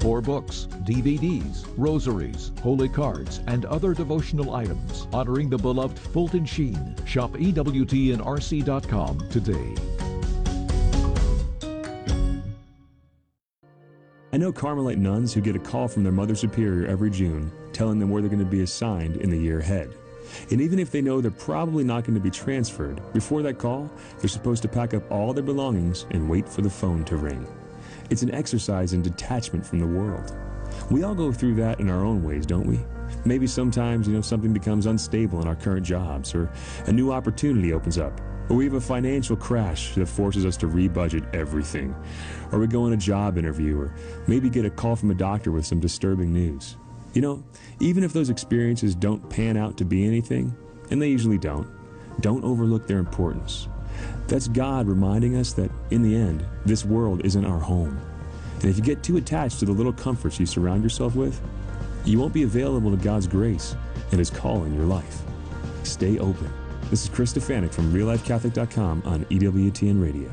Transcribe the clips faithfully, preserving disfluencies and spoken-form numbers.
For books, D V Ds, rosaries, holy cards, and other devotional items honoring the beloved Fulton Sheen, shop E W T N R C dot com today. I know Carmelite nuns who get a call from their Mother Superior every June telling them where they're going to be assigned in the year ahead. And even if they know they're probably not going to be transferred, before that call, they're supposed to pack up all their belongings and wait for the phone to ring. It's an exercise in detachment from the world. We all go through that in our own ways, don't we? Maybe sometimes, you know, something becomes unstable in our current jobs, or a new opportunity opens up, or we have a financial crash that forces us to rebudget everything, or we go on a job interview, or maybe get a call from a doctor with some disturbing news. You know, even if those experiences don't pan out to be anything, and they usually don't, don't overlook their importance. That's God reminding us that, in the end, this world isn't our home. And if you get too attached to the little comforts you surround yourself with, you won't be available to God's grace and His call in your life. Stay open. This is Chris Stefanik from Real Life Catholic dot com on E W T N Radio.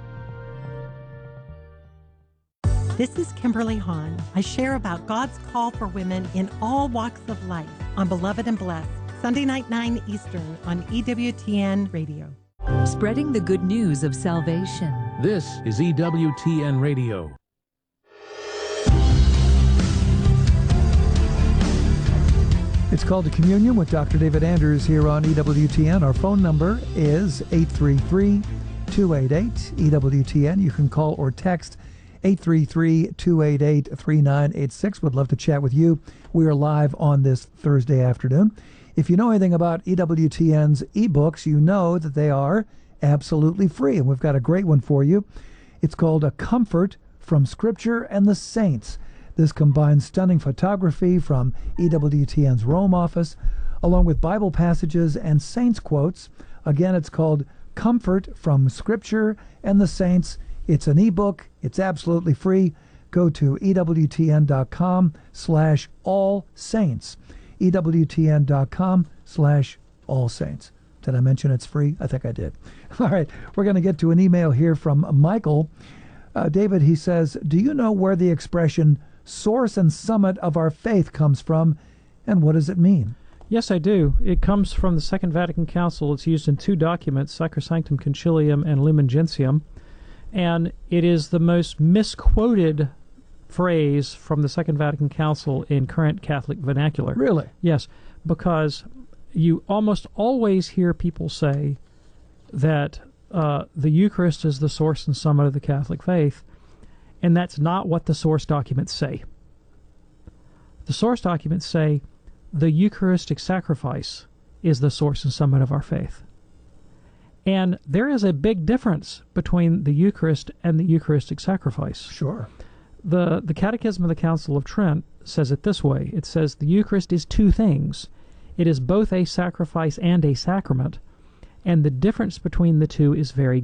This is Kimberly Hahn. I share about God's call for women in all walks of life on Beloved and Blessed, Sunday night, nine Eastern on E W T N Radio. Spreading the good news of salvation. This is E W T N Radio. It's called to Communion with Doctor David Anders here on E W T N. Our phone number is eight three three, two eight eight, E W T N. You can call or text eight three three, two eight eight, three nine eight six. Would love to chat with you. We are live on this Thursday afternoon. If you know anything about E W T N's ebooks, you know that they are absolutely free, and we've got a great one for you. It's called A Comfort from Scripture and the Saints. This combines stunning photography from E W T N's Rome office, along with Bible passages and saints quotes. Again, it's called Comfort from Scripture and the Saints. It's an ebook. It's absolutely free. Go to E W T N dot com slash all saints. E W T N dot com slash all saints. Did I mention it's free? I think I did. All right, we're going to get to an email here from Michael. Uh, David, he says, do you know where the expression source and summit of our faith comes from, and what does it mean? Yes, I do. It comes from the Second Vatican Council. It's used in two documents, Sacrosanctum Concilium and Lumen Gentium, and it is the most misquoted phrase from the Second Vatican Council in current Catholic vernacular. Really? Yes, because you almost always hear people say that uh, the Eucharist is the source and summit of the Catholic faith, and that's not what the source documents say. The source documents say the Eucharistic sacrifice is the source and summit of our faith. And there is a big difference between the Eucharist and the Eucharistic sacrifice. Sure. The, the Catechism of the Council of Trent says it this way. It says the Eucharist is two things. It is both a sacrifice and a sacrament, and the difference between the two is very